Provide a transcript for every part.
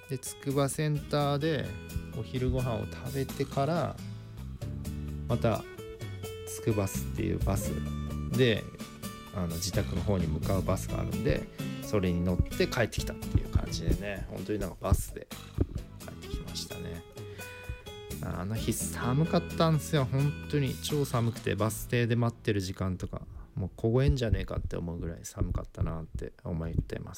でつくばセンターでお昼ご飯を食べてからまたつくばスっていうバスで自宅の方に向かうバスがあるんで、それに乗って帰ってきたっていう感じでね、本当になんかバスで帰ってきましたね。あの日寒かったんですよ。本当に超寒くて、バス停で待ってる時間とかもう凍えんじゃねえかって思うぐらい寒かったなって思ってます。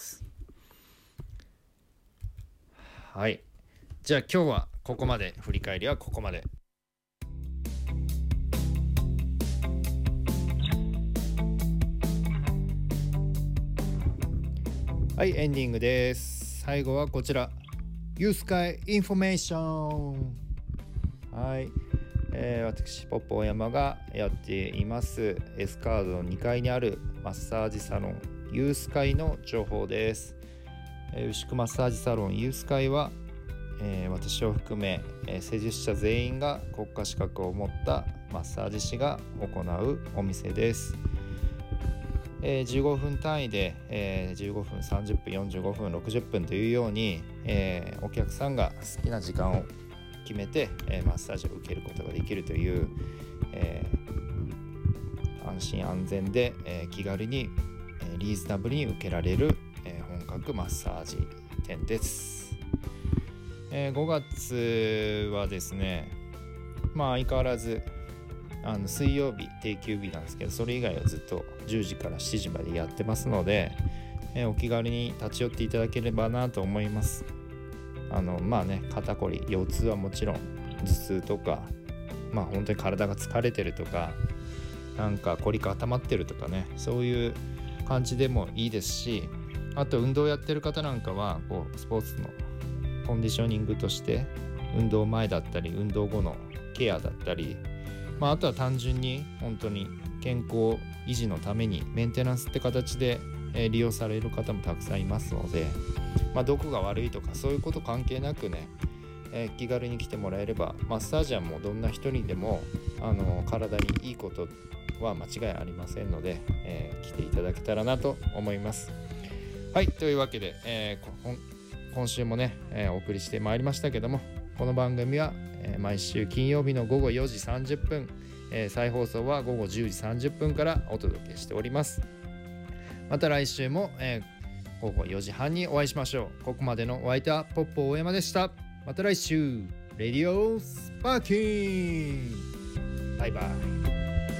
はい、じゃあ今日はここまで。振り返りはここまで。はい、エンディングです。最後はこちら、ユース会インフォメーション。はい、私ポッポ大山がやっていますエスカードの2階にあるマッサージサロンユース会の情報です。牛久マッサージサロンユース会は、私を含め、施術者全員が国家資格を持ったマッサージ師が行うお店です。15分単位で、15分、30分、45分、60分というように、お客さんが好きな時間を決めて、マッサージを受けることができるという、安心安全で、気軽に、リーズナブルに受けられる、本格マッサージ店です。5月はですね、相変わらず水曜日定休日なんですけど、それ以外はずっと10時から7時までやってますので、お気軽に立ち寄っていただければなと思います。肩こり、腰痛はもちろん、頭痛とか、本当に体が疲れてるとか、なんか凝り固まってるとかね、そういう感じでもいいですし、あと運動やってる方なんかはスポーツのコンディショニングとして運動前だったり運動後のケアだったり、あとは単純に本当に健康維持のためにメンテナンスって形で利用される方もたくさんいますので、どこが悪いとかそういうこと関係なくね、気軽に来てもらえれば、マッサージはもうどんな人にでも体にいいことは間違いありませんので、来ていただけたらなと思います。はい、というわけで、今週もね、お送りしてまいりましたけども、この番組は、毎週金曜日の午後4時30分、再放送は午後10時30分からお届けしております。また来週も、午後4時半にお会いしましょう。ここまでのお相手はポッポ大山でした。また来週、レディオスパーキング。バイバイ。